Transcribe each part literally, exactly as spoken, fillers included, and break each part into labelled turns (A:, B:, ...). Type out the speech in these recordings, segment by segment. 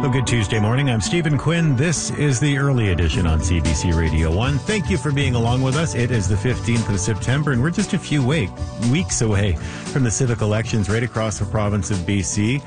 A: Well, good Tuesday morning. I'm Stephen Quinn. This is the early edition on C B C Radio one. Thank you for being along with us. It is the fifteenth of September, and we're just a few week, weeks away from the civic elections right across the province of B C.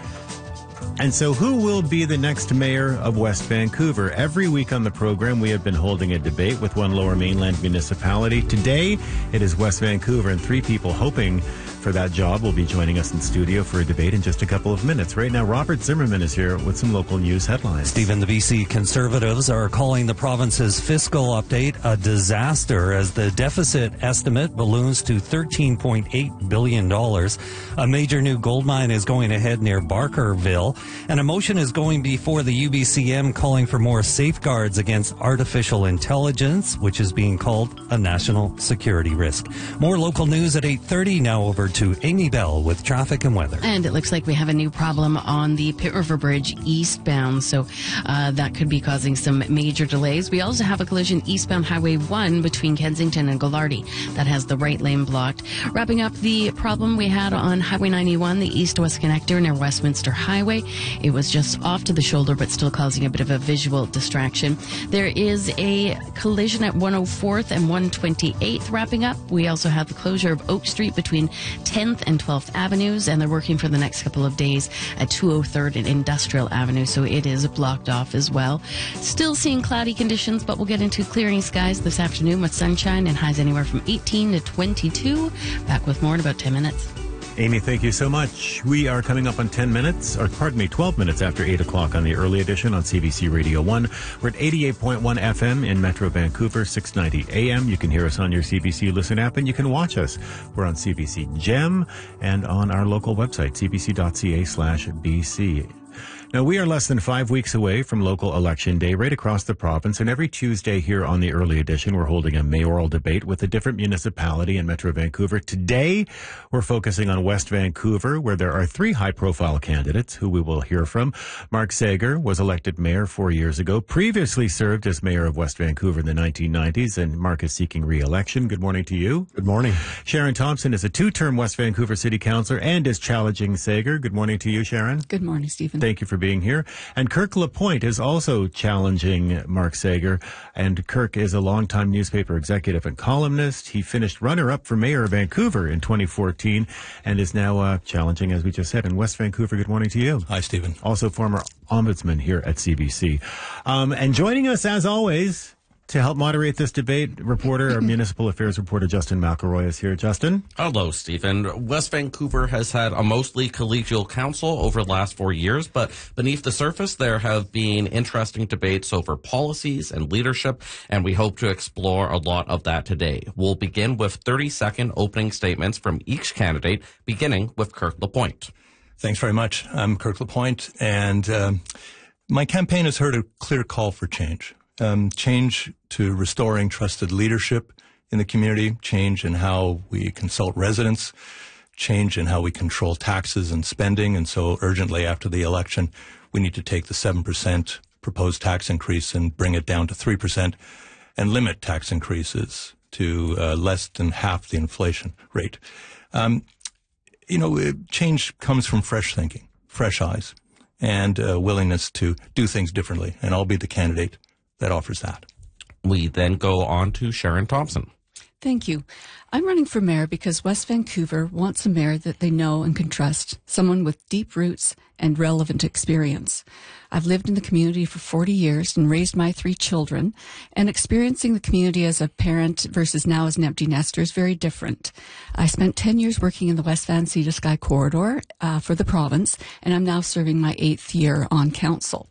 A: And so who will be the next mayor of West Vancouver? Every week on the program, we have been holding a debate with one Lower Mainland municipality. Today, it is West Vancouver, and three people hoping for that job will be joining us in studio for a debate in just a couple of minutes. Right now, Robert Zimmerman is here with some local news headlines.
B: Stephen, the B C Conservatives are calling the province's fiscal update a disaster as the deficit estimate balloons to thirteen point eight billion dollars. A major new gold mine is going ahead near Barkerville, and a motion is going before the U B C M calling for more safeguards against artificial intelligence, which is being called a national security risk. More local news at eight thirty. Now over to Amy Bell with traffic and weather.
C: And it looks like we have a new problem on the Pitt River Bridge eastbound, so uh, that could be causing some major delays. We also have a collision eastbound Highway one between Kensington and Gallardi that has the right lane blocked. Wrapping up the problem we had on Highway ninety-one, the east-west connector near Westminster Highway. It was just off to the shoulder, but still causing a bit of a visual distraction. There is a collision at one oh fourth and one twenty-eighth wrapping up. We also have the closure of Oak Street between tenth and twelfth Avenues, and they're working for the next couple of days at two oh third and Industrial Avenue, so it is blocked off as well. Still seeing cloudy conditions, but we'll get into clearing skies this afternoon with sunshine and highs anywhere from eighteen to twenty-two. Back with more in about ten minutes.
A: Amy, thank you so much. We are coming up on ten minutes, or pardon me, twelve minutes after eight o'clock on the early edition on C B C Radio one. We're at eighty-eight point one F M in Metro Vancouver, six ninety A M. You can hear us on your C B C Listen app, and you can watch us. We're on C B C Gem and on our local website, c b c dot c a slash b c. Now, we are less than five weeks away from local election day right across the province, and every Tuesday here on the early edition, we're holding a mayoral debate with a different municipality in Metro Vancouver. Today, we're focusing on West Vancouver, where there are three high-profile candidates who we will hear from. Mark Sager was elected mayor four years ago, previously served as mayor of West Vancouver in the nineteen nineties, and Mark is seeking re-election. Good morning to you.
D: Good morning.
A: Sharon Thompson is a two-term West Vancouver City Councillor and is challenging Sager. Good morning to you, Sharon.
E: Good morning, Stephen.
A: Thank you for being here. And Kirk Lapointe is also challenging Mark Sager. And Kirk is a longtime newspaper executive and columnist. He finished runner-up for mayor of Vancouver in twenty fourteen and is now uh, challenging, as we just said, in West Vancouver. Good morning to you.
D: Hi, Stephen.
A: Also former ombudsman here at C B C. Um, and joining us, as always, to help moderate this debate, reporter, our municipal affairs reporter, Justin McElroy is here. Justin?
F: Hello, Stephen. West Vancouver has had a mostly collegial council over the last four years, but beneath the surface, there have been interesting debates over policies and leadership, and we hope to explore a lot of that today. We'll begin with thirty-second opening statements from each candidate, beginning with Kirk Lapointe.
D: Thanks very much. I'm Kirk Lapointe, and um, my campaign has heard a clear call for change. Um, change to restoring trusted leadership in the community, change in how we consult residents, change in how we control taxes and spending. And so urgently after the election, we need to take the seven percent proposed tax increase and bring it down to three percent and limit tax increases to uh, less than half the inflation rate. Um, you know, change comes from fresh thinking, fresh eyes, and uh, willingness to do things differently. And I'll be the candidate that offers that.
F: We then go on to Sharon Thompson.
E: Thank you. I'm running for mayor because West Vancouver wants a mayor that they know and can trust, someone with deep roots and relevant experience. I've lived in the community for forty years and raised my three children, and experiencing the community as a parent versus now as an empty nester is very different. I spent ten years working in the West Van Sea to Sky corridor uh, for the province, and I'm now serving my eighth year on council.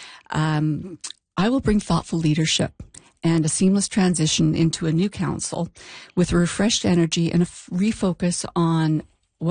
E: Um, I will bring thoughtful leadership and a seamless transition into a new council with a refreshed energy and a f- refocus on